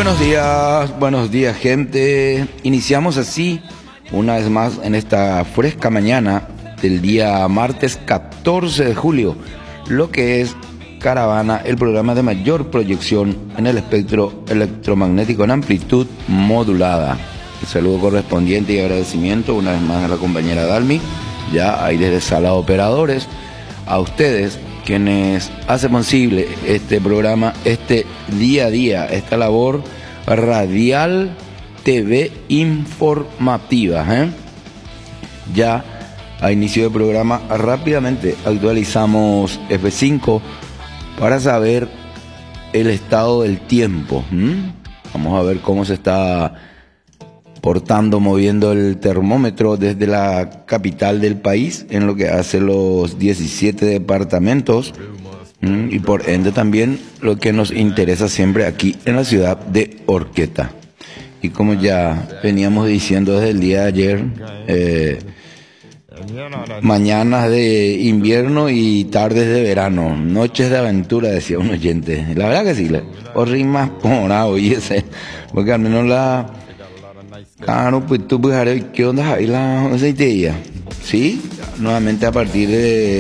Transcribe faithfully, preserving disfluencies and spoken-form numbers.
Buenos días, buenos días gente. Iniciamos así una vez más en esta fresca mañana del día martes catorce de julio, lo que es Caravana, el programa de mayor proyección en el espectro electromagnético en amplitud modulada. El saludo correspondiente y agradecimiento una vez más a la compañera Dalmi, ya ahí desde Sala de Operadores, a ustedes quienes hacen posible este programa, este día a día, esta labor radial T V informativa, ¿eh? Ya a inicio del programa rápidamente actualizamos F cinco para saber el estado del tiempo. ¿Mm? Vamos a ver cómo se está portando, moviendo el termómetro desde la capital del país en lo que hace los diecisiete departamentos, ¿Mm? y por ende también lo que nos interesa siempre aquí en la ciudad de Horqueta. Y como ya veníamos diciendo desde el día de ayer, eh, mañanas de invierno y tardes de verano, noches de aventura, decía un oyente. La verdad que sí, o rimas morado y ese, porque al menos la claro, pues tú pues, ¿qué onda ahí la aceitería? Sí, nuevamente a partir de